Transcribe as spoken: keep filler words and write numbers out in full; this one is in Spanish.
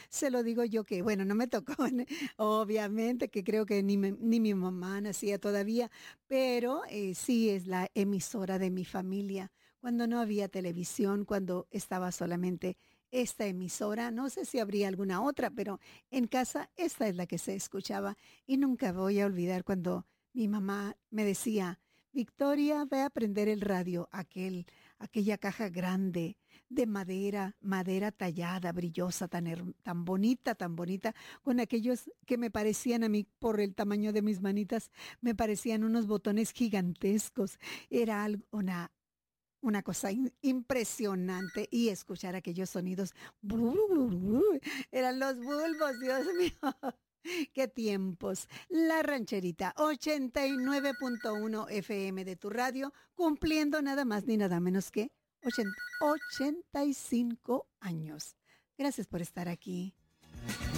Se lo digo yo que, bueno, no me tocó, obviamente, que creo que ni, me- ni mi mamá nacía todavía, pero eh, sí es la emisora de mi familia. Cuando no había televisión, cuando estaba solamente esta emisora, no sé si habría alguna otra, pero en casa esta es la que se escuchaba y nunca voy a olvidar cuando mi mamá me decía, Victoria, ve a prender el radio, aquel, aquella caja grande de madera, madera tallada, brillosa, tan, her- tan bonita, tan bonita, con aquellos que me parecían a mí, por el tamaño de mis manitas, me parecían unos botones gigantescos. Era algo, una, una cosa in- impresionante y escuchar aquellos sonidos, eran los bulbos, Dios mío. Qué tiempos. La rancherita, ochenta y nueve punto uno F M de tu radio, cumpliendo nada más ni nada menos que ochenta ochenta y cinco años. Gracias por estar aquí.